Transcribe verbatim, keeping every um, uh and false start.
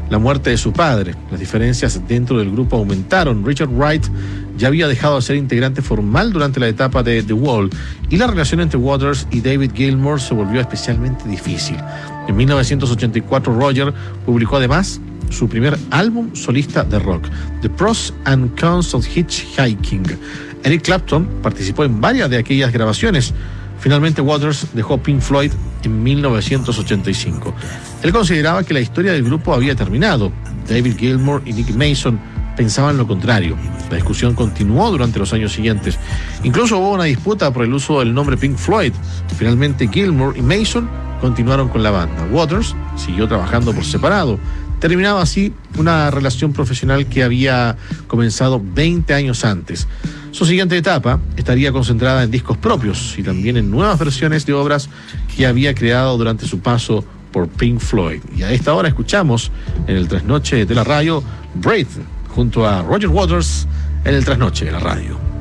la muerte de su padre. Las diferencias dentro del grupo aumentaron. Richard Wright ya había dejado de ser integrante formal durante la etapa de The Wall y la relación entre Waters y David Gilmour se volvió especialmente difícil. En mil novecientos ochenta y cuatro, Roger publicó además su primer álbum solista de rock, The Pros and Cons of Hitchhiking. Eric Clapton participó en varias de aquellas grabaciones. Finalmente, Waters dejó Pink Floyd en mil novecientos ochenta y cinco. Él consideraba que la historia del grupo había terminado. David Gilmour y Nick Mason pensaban lo contrario. La discusión continuó durante los años siguientes. Incluso hubo una disputa por el uso del nombre Pink Floyd. Finalmente, Gilmour y Mason continuaron con la banda. Waters siguió trabajando por separado. Terminaba así una relación profesional que había comenzado veinte años antes. Su siguiente etapa estaría concentrada en discos propios y también en nuevas versiones de obras que había creado durante su paso por Pink Floyd. Y a esta hora escuchamos en el Trasnoche de la Radio Breathe junto a Roger Waters en el Trasnoche de la Radio.